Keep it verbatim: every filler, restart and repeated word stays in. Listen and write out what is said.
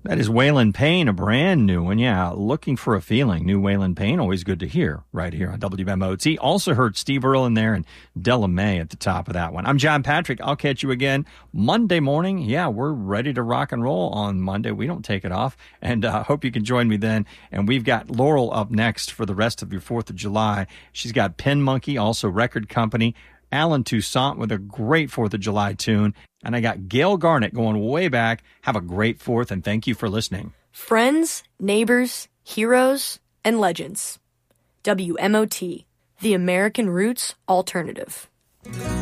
That is Waylon Payne, a brand new one. Yeah, Looking for a Feeling. New Waylon Payne, always good to hear right here on W M O T. Also heard Steve Earle in there and Della Mae at the top of that one. I'm John Patrick. I'll catch you again Monday morning. Yeah, we're ready to rock and roll on Monday. We don't take it off. And I uh, hope you can join me then. And we've got Laurel up next for the rest of your fourth of July. She's got Pen Monkey, also record company. Alan Toussaint with a great fourth of July tune. And I got Gail Garnett going way back. Have a great fourth, and thank you for listening. Friends, neighbors, heroes, and legends. W M O T, the American Roots Alternative.